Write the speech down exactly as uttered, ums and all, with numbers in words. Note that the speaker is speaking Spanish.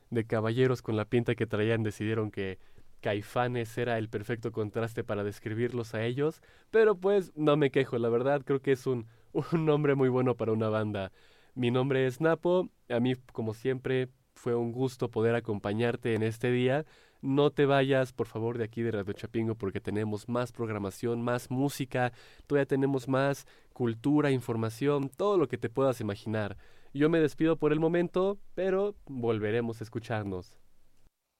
de caballeros con la pinta que traían decidieron que Caifanes era el perfecto contraste para describirlos a ellos, pero pues no me quejo, la verdad creo que es un, un nombre muy bueno para una banda. Mi nombre es Napo, a mí como siempre fue un gusto poder acompañarte en este día. No te vayas, por favor, de aquí de Radio Chapingo porque tenemos más programación, más música, todavía tenemos más cultura, información, todo lo que te puedas imaginar. Yo me despido por el momento, pero volveremos a escucharnos.